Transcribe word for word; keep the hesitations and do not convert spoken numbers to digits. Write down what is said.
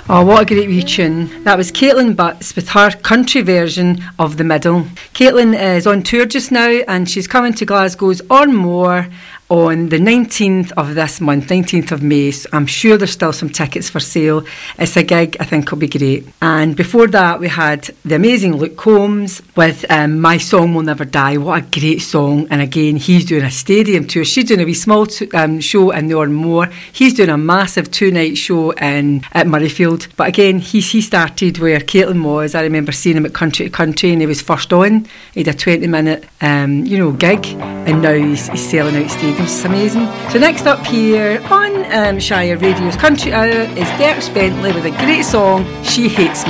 Oh, what a great wee tune. That was Caitlin Butts with her country version of The Middle. Caitlin is on tour just now and she's coming to Glasgow's Or More on the nineteenth of this month, nineteenth of May. So I'm sure there's still some tickets for sale. It's a gig I think will be great. And before that we had the amazing Luke Combs with um, My Song Will Never Die. What a great song. And again, he's doing a stadium tour. She's doing a wee small t- um, show in the Or More. He's doing a massive two-night show in at Murrayfield. But again, he, he started where Caitlin was. I remember seeing him at Country to Country and he was first on. He had a twenty minute um, you know, gig. And now he's, he's selling out stadiums. It's amazing. So next up here on um, Shire Radio's Country Hour is Dirk Bentley with a great song, She Hates Me.